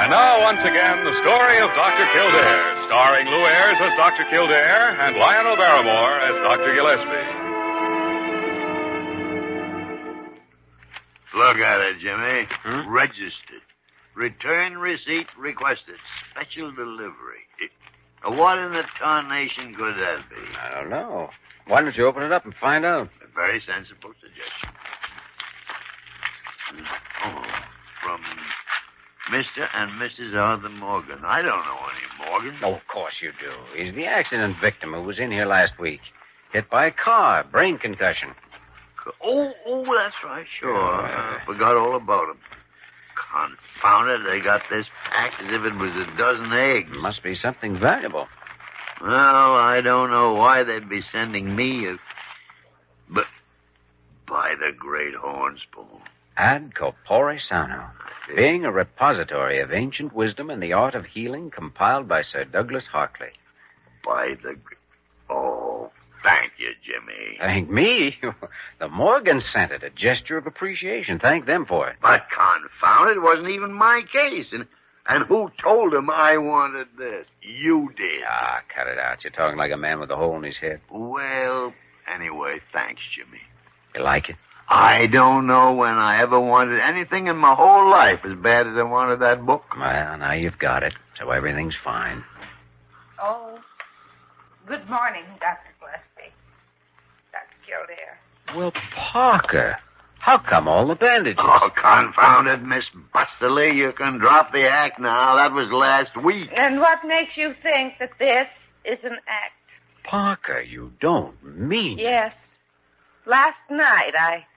And now, once again, the story of Dr. Kildare, starring Lou Ayres as Dr. Kildare and Lionel Barrymore as Dr. Gillespie. Look at it, Jimmy. Registered. Return receipt requested. Special delivery. What in the tarnation could that be? I don't know. Why don't you open it up and find out? A very sensible suggestion. Oh, from Mr. and Mrs. Arthur Morgan. I don't know any Morgan. Oh, of course you do. He's the accident victim who was in here last week. Hit by a car, brain concussion. Oh, that's right, sure. Forgot all about him. Confound it, they got this packed as if it was a dozen eggs. Must be something valuable. Well, I don't know why they'd be sending me but by the great horn spoon. Ad corpore sano, being a repository of ancient wisdom and the art of healing compiled by Sir Douglas Hartley. Oh, thank you, Jimmy. Thank me? The Morgans sent it, a gesture of appreciation. Thank them for it. But confound it, wasn't even my case. And who told him I wanted this? You did. Ah, cut it out. You're talking like a man with a hole in his head. Well, anyway, thanks, Jimmy. You like it? I don't know when I ever wanted anything in my whole life as bad as I wanted that book. Well, now you've got it, so everything's fine. Oh, good morning, Dr. Gillespie. Dr. Kildare. Well, Parker, how come all the bandages? Oh, confound it, Miss Busterly. You can drop the act now. That was last week. And what makes you think that this is an act? Parker, you don't mean... Yes. Last night, I